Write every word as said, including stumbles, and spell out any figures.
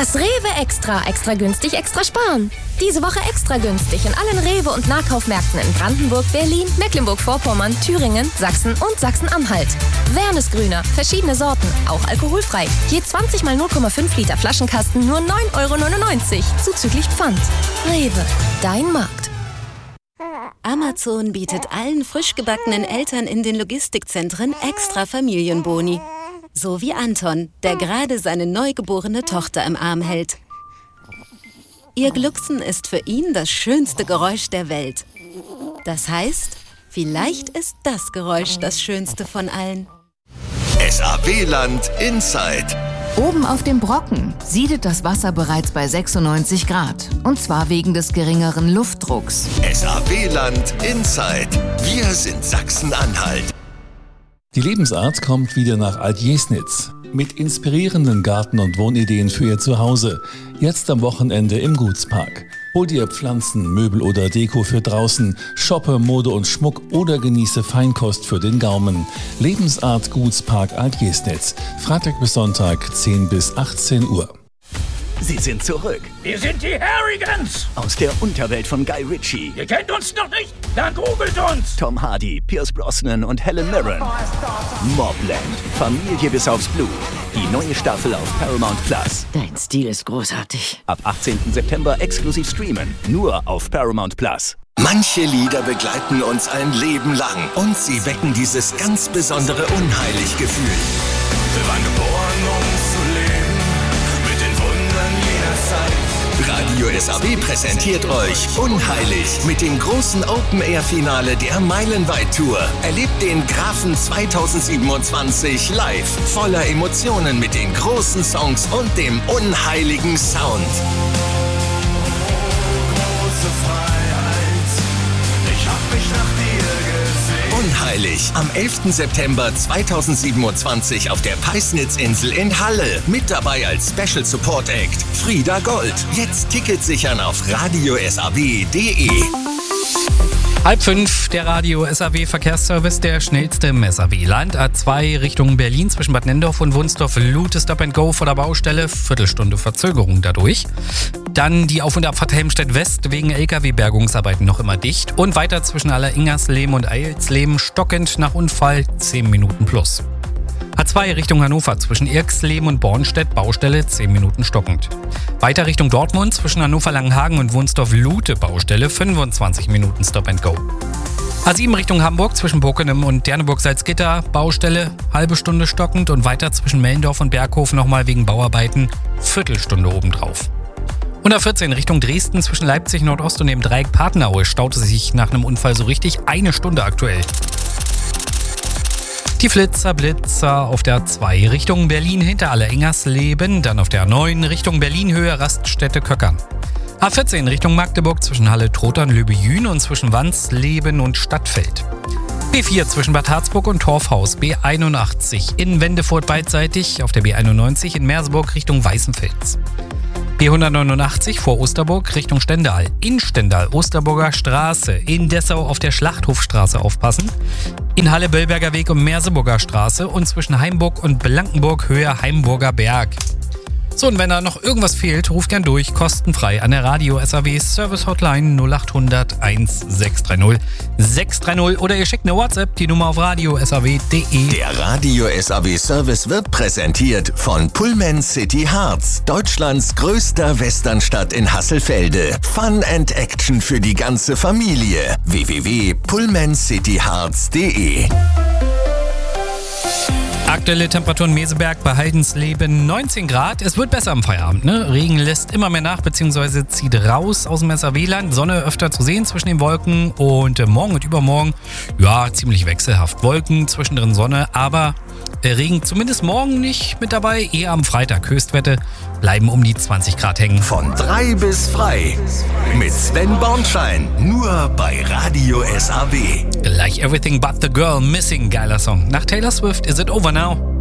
Das Rewe Extra. Extra günstig, extra sparen. Diese Woche extra günstig in allen Rewe- und Nahkaufmärkten in Brandenburg, Berlin, Mecklenburg-Vorpommern, Thüringen, Sachsen und Sachsen-Anhalt. Wernesgrüner, verschiedene Sorten, auch alkoholfrei. Je zwanzig mal null Komma fünf Liter Flaschenkasten nur neun Euro neunundneunzig, zuzüglich Pfand. Rewe, dein Markt. Amazon bietet allen frisch gebackenen Eltern in den Logistikzentren extra Familienboni. So wie Anton, der gerade seine neugeborene Tochter im Arm hält. Ihr Glucksen ist für ihn das schönste Geräusch der Welt. Das heißt, vielleicht ist das Geräusch das schönste von allen. S A W-Land Inside. Oben auf dem Brocken siedet das Wasser bereits bei sechsundneunzig Grad. Und zwar wegen des geringeren Luftdrucks. S A W-Land Inside. Wir sind Sachsen-Anhalt. Die Lebensart kommt wieder nach Altjesnitz. Mit inspirierenden Garten- und Wohnideen für Ihr Zuhause. Jetzt am Wochenende im Gutspark. Hol dir Pflanzen, Möbel oder Deko für draußen, shoppe Mode und Schmuck oder genieße Feinkost für den Gaumen. Lebensart Gutspark Altjesnitz. Freitag bis Sonntag, zehn bis achtzehn Uhr. Sie sind zurück. Wir sind die Harrigans. Aus der Unterwelt von Guy Ritchie. Ihr kennt uns noch nicht? Dann googelt uns. Tom Hardy, Pierce Brosnan und Helen Mirren. Mobland. Familie bis aufs Blut. Die neue Staffel auf Paramount Plus. Dein Stil ist großartig. Ab achtzehnten September exklusiv streamen. Nur auf Paramount Plus. Manche Lieder begleiten uns ein Leben lang und sie wecken dieses ganz besondere Unheilig-Gefühl. Wir waren geboren, um zu leben, mit den Wundern jener Zeit. Radio S A W präsentiert euch Unheilig mit dem großen Open-Air-Finale der Meilenweit-Tour. Erlebt den Grafen zweitausendsiebenundzwanzig live, voller Emotionen mit den großen Songs und dem unheiligen Sound. Unheilig am elften September zweitausendsiebenundzwanzig auf der Peisnitzinsel in Halle. Mit dabei als Special Support Act Frieda Gold. Jetzt Tickets sichern auf radio s a w punkt d e. Halb fünf, der Radio S A W Verkehrsservice, der schnellste im S A W-Land. A zwei Richtung Berlin zwischen Bad Nennendorf und Wunstorf-Lute, Stop and Go vor der Baustelle, Viertelstunde Verzögerung dadurch. Dann die Auf- und Abfahrt Helmstedt West wegen L K W-Bergungsarbeiten noch immer dicht. Und weiter zwischen Alleringersleben und Eilsleben stockend nach Unfall zehn Minuten plus. A zwei Richtung Hannover zwischen Irksleben und Bornstedt, Baustelle zehn Minuten stockend. Weiter Richtung Dortmund zwischen Hannover-Langenhagen und Wunstorf-Lute, Baustelle fünfundzwanzig Minuten Stop and Go. A sieben Richtung Hamburg zwischen Bockenem und Derneburg-Salzgitter, Baustelle halbe Stunde stockend und weiter zwischen Mellendorf und Berghof nochmal wegen Bauarbeiten Viertelstunde obendrauf. Und A vierzehn Richtung Dresden zwischen Leipzig Nordost und dem Dreieck Partneraue staute sich nach einem Unfall so richtig eine Stunde aktuell. Die Flitzer, Blitzer auf der A zwei Richtung Berlin hinter Alleringersleben, dann auf der A neun Richtung Berlin Höhe Raststätte Köckern. A vierzehn Richtung Magdeburg zwischen Halle Trotern, Löbejün und zwischen Wandsleben und Stadtfeld. B vier zwischen Bad Harzburg und Torfhaus, B einundachtzig in Wendefurt beidseitig, auf der B einundneunzig in Merseburg Richtung Weißenfels. B hundertneunundachtzig vor Osterburg Richtung Stendal, in Stendal Osterburger Straße, in Dessau auf der Schlachthofstraße aufpassen, in Halle-Böllberger Weg und Merseburger Straße und zwischen Heimburg und Blankenburg Höhe Heimburger Berg. So, und wenn da noch irgendwas fehlt, ruft gern durch, kostenfrei an der Radio S A W Service Hotline null acht hundert sechshundertsechzig sechshundertdreißig oder ihr schickt eine WhatsApp, die Nummer auf radio s a w punkt d e. Der Radio S A W Service wird präsentiert von Pullman City Harz, Deutschlands größter Westernstadt in Hasselfelde. Fun and Action für die ganze Familie. w w w punkt pullman city harz punkt d e. Aktuelle Temperaturen Meseberg bei Haldensleben neunzehn Grad. Es wird besser am Feierabend, ne? Regen lässt immer mehr nach bzw. zieht raus aus dem S A W-Land. Sonne öfter zu sehen zwischen den Wolken und äh, morgen und übermorgen, ja, ziemlich wechselhaft. Wolken, zwischendrin Sonne, aber äh, Regen zumindest morgen nicht mit dabei. Eher am Freitag. Höchstwerte bleiben um die zwanzig Grad hängen. Von drei bis frei mit Sven Bornschein. Nur bei Radio S A W. Like Everything But The Girl Missing, geiler Song. Nach Taylor Swift Is It Over Now?